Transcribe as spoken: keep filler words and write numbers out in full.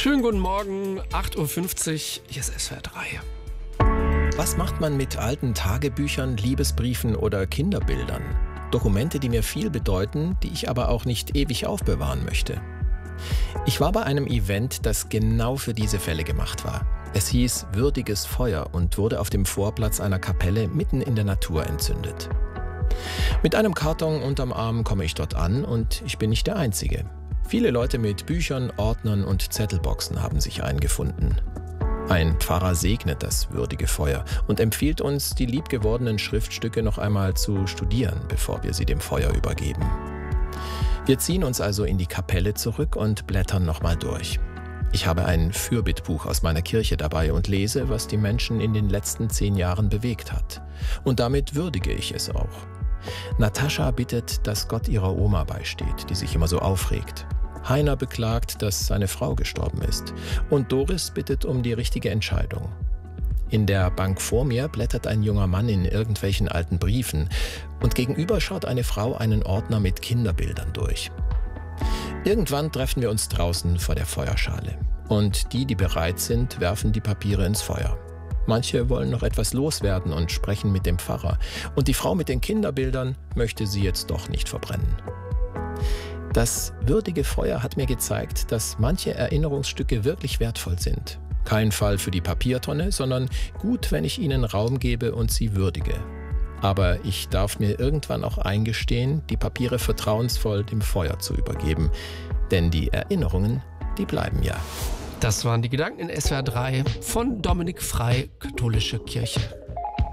Schönen guten Morgen, acht Uhr fünfzig, hier ist S W R drei. Was macht man mit alten Tagebüchern, Liebesbriefen oder Kinderbildern? Dokumente, die mir viel bedeuten, die ich aber auch nicht ewig aufbewahren möchte. Ich war bei einem Event, das genau für diese Fälle gemacht war. Es hieß Würdiges Feuer und wurde auf dem Vorplatz einer Kapelle mitten in der Natur entzündet. Mit einem Karton unterm Arm komme ich dort an und ich bin nicht der Einzige. Viele Leute mit Büchern, Ordnern und Zettelboxen haben sich eingefunden. Ein Pfarrer segnet das würdige Feuer und empfiehlt uns, die liebgewordenen Schriftstücke noch einmal zu studieren, bevor wir sie dem Feuer übergeben. Wir ziehen uns also in die Kapelle zurück und blättern nochmal durch. Ich habe ein Fürbittbuch aus meiner Kirche dabei und lese, was die Menschen in den letzten zehn Jahren bewegt hat. Und damit würdige ich es auch. Natascha bittet, dass Gott ihrer Oma beisteht, die sich immer so aufregt. Heiner beklagt, dass seine Frau gestorben ist. Und Doris bittet um die richtige Entscheidung. In der Bank vor mir blättert ein junger Mann in irgendwelchen alten Briefen. Und gegenüber schaut eine Frau einen Ordner mit Kinderbildern durch. Irgendwann treffen wir uns draußen vor der Feuerschale. Und die, die bereit sind, werfen die Papiere ins Feuer. Manche wollen noch etwas loswerden und sprechen mit dem Pfarrer. Und die Frau mit den Kinderbildern möchte sie jetzt doch nicht verbrennen. Das würdige Feuer hat mir gezeigt, dass manche Erinnerungsstücke wirklich wertvoll sind. Kein Fall für die Papiertonne, sondern gut, wenn ich ihnen Raum gebe und sie würdige. Aber ich darf mir irgendwann auch eingestehen, die Papiere vertrauensvoll dem Feuer zu übergeben. Denn die Erinnerungen, die bleiben ja. Das waren die Gedanken in S W R drei von Dominik Frei, Katholische Kirche.